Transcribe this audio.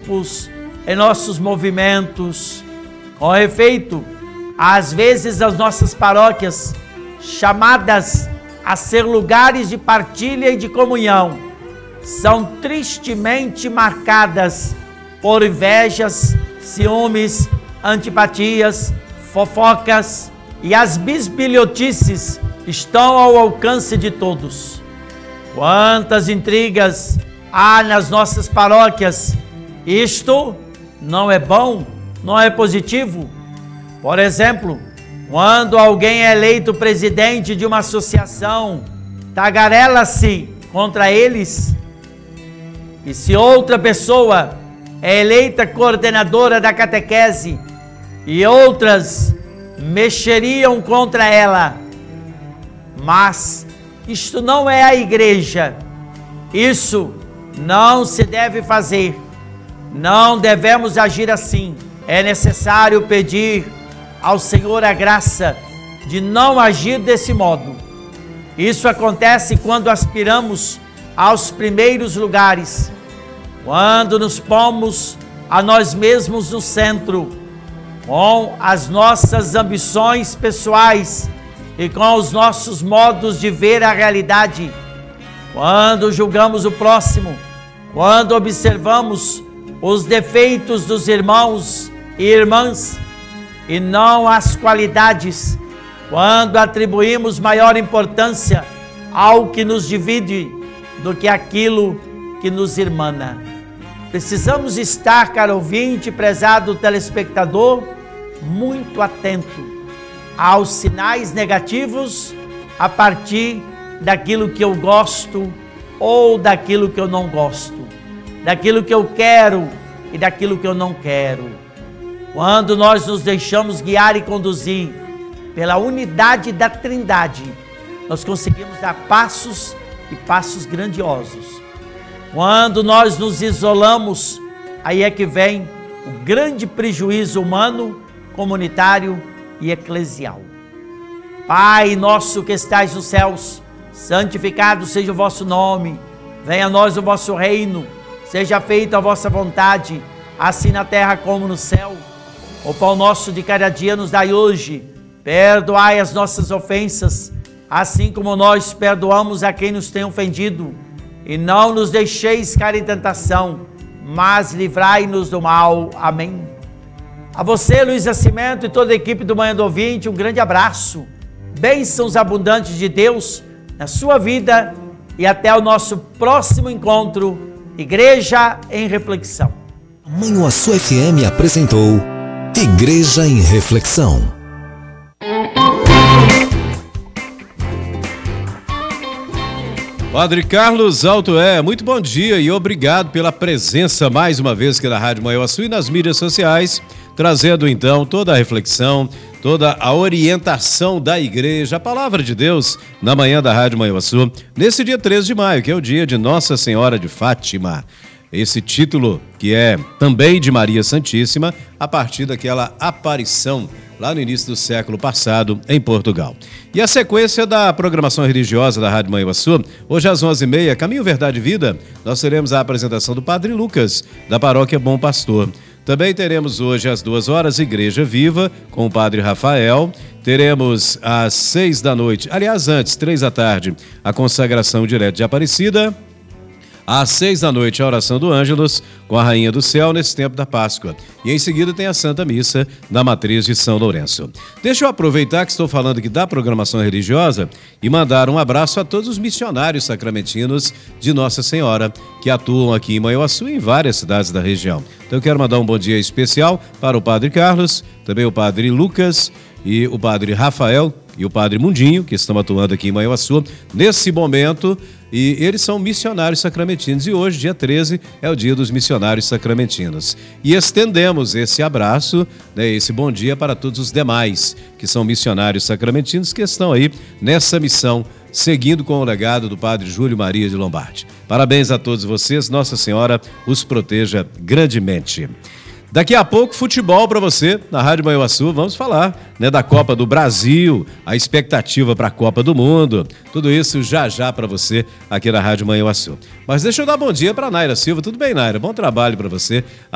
grupos, em nossos movimentos. Com efeito, às vezes as nossas paróquias, chamadas a ser lugares de partilha e de comunhão, são tristemente marcadas por invejas, ciúmes, antipatias, fofocas, e as bisbilhotices estão ao alcance de todos. Quantas intrigas há nas nossas paróquias! Isto não é bom, não é positivo. Por exemplo, quando alguém é eleito presidente de uma associação, tagarela-se contra eles. E se outra pessoa é eleita coordenadora da catequese e outras mexeriam contra ela. Mas isto não é a igreja. Isso não se deve fazer. Não devemos agir assim. É necessário pedir ao Senhor a graça de não agir desse modo. Isso acontece quando aspiramos aos primeiros lugares, quando nos pomos a nós mesmos no centro, com as nossas ambições pessoais e com os nossos modos de ver a realidade, quando julgamos o próximo, quando observamos os defeitos dos irmãos e irmãs e não as qualidades, quando atribuímos maior importância ao que nos divide do que aquilo que nos irmana. Precisamos estar, caro ouvinte, prezado telespectador, muito atento aos sinais negativos a partir daquilo que eu gosto ou daquilo que eu não gosto, daquilo que eu quero e daquilo que eu não quero. Quando nós nos deixamos guiar e conduzir pela unidade da Trindade, nós conseguimos dar passos e passos grandiosos. Quando nós nos isolamos, aí é que vem o grande prejuízo humano, comunitário e eclesial. Pai nosso que estais nos céus, santificado seja o vosso nome, venha a nós o vosso reino, seja feita a vossa vontade, assim na terra como no céu. O pão nosso de cada dia nos dai hoje, perdoai as nossas ofensas, assim como nós perdoamos a quem nos tem ofendido, e não nos deixeis cair em tentação, mas livrai-nos do mal. Amém. A você, Luiz Nascimento, e toda a equipe do Manhã do Ouvinte, um grande abraço, bênçãos abundantes de Deus na sua vida e até o nosso próximo encontro, Igreja em Reflexão. Manhuaçu FM apresentou Igreja em Reflexão. Padre Carlos Altoé, muito bom dia e obrigado pela presença mais uma vez aqui na Rádio Manhuaçu e nas mídias sociais, trazendo então toda a reflexão, toda a orientação da igreja, a palavra de Deus na manhã da Rádio Manhuaçu, nesse dia 13 de maio, que é o dia de Nossa Senhora de Fátima. Esse título que é também de Maria Santíssima, a partir daquela aparição lá no início do século passado em Portugal. E a sequência da programação religiosa da Rádio Manhuaçu, hoje às 11h30, Caminho, Verdade e Vida, nós teremos a apresentação do Padre Lucas, da Paróquia Bom Pastor. Também teremos hoje às 2h Igreja Viva, com o Padre Rafael. Teremos às 18h, aliás antes, 15h, a consagração direta de Aparecida. Às 18h, a oração do Ângelus com a Rainha do Céu nesse tempo da Páscoa. E em seguida tem a Santa Missa da Matriz de São Lourenço. Deixa eu aproveitar que estou falando aqui da programação religiosa e mandar um abraço a todos os missionários sacramentinos de Nossa Senhora que atuam aqui em Manhuaçu e em várias cidades da região. Então eu quero mandar um bom dia especial para o Padre Carlos, também o Padre Lucas e o Padre Rafael e o Padre Mundinho, que estão atuando aqui em Manhuaçu nesse momento. E eles são missionários sacramentinos e hoje, dia 13, é o dia dos missionários sacramentinos. E estendemos esse abraço, esse bom dia para todos os demais que são missionários sacramentinos que estão aí nessa missão, seguindo com o legado do Padre Júlio Maria de Lombardi. Parabéns a todos vocês, Nossa Senhora os proteja grandemente. Daqui a pouco, futebol para você na Rádio Manhuaçu. Vamos falar da Copa do Brasil, a expectativa para a Copa do Mundo. Tudo isso já para você aqui na Rádio Manhuaçu. Mas deixa eu dar bom dia para Naira Silva. Tudo bem, Naira? Bom trabalho para você.